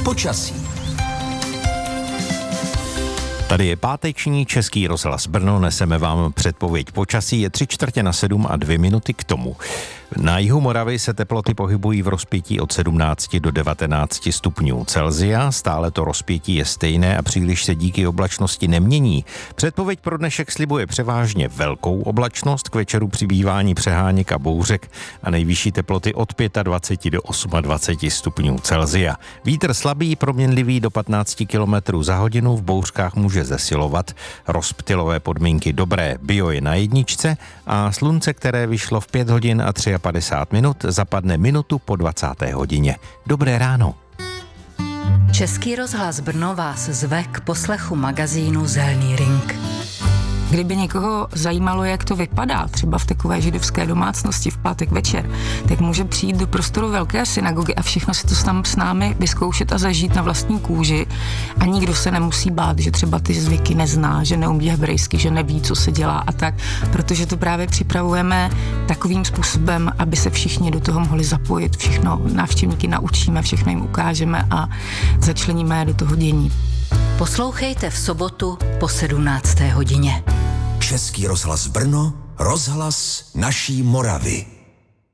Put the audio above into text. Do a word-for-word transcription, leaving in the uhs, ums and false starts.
Počasí. Tady je páteční Český rozhlas Brno, neseme vám předpověď počasí, je tři čtvrtě na sedm a dvě minuty k tomu. Na jihu Moravy se teploty pohybují v rozpětí od sedmnácti do devatenácti stupňů Celsia, stále to rozpětí je stejné a příliš se díky oblačnosti nemění. Předpověď pro dnešek slibuje převážně velkou oblačnost, k večeru přibývání přeháněk a bouřek a nejvyšší teploty od dvacet pět do dvaceti osmi stupňů Celsia. Vítr slabý, proměnlivý do patnácti kilometrů za hodinu, v bouřkách může zesilovat, rozptylové podmínky dobré, bio je na jedničce a slunce, které vyšlo v pět hodin a padesát tři minut, zapadne minutu po dvacáté hodině. Dobré ráno. Český rozhlas Brno vás zve k poslechu magazínu Zelný ring. Kdyby někoho zajímalo, jak to vypadá, třeba v takové židovské domácnosti v pátek večer, tak může přijít do prostoru velké synagogy a všechno si to tam s námi vyzkoušet a zažít na vlastní kůži. A nikdo se nemusí bát, že třeba ty zvyky nezná, že neumí hebrejsky, že neví, co se dělá a tak, protože to právě připravujeme takovým způsobem, aby se všichni do toho mohli zapojit. Všechno návštěvníky naučíme, všechno jim ukážeme a začleníme do toho dění. Poslouchejte v sobotu po sedmnácté hodině. Český rozhlas Brno, rozhlas naší Moravy.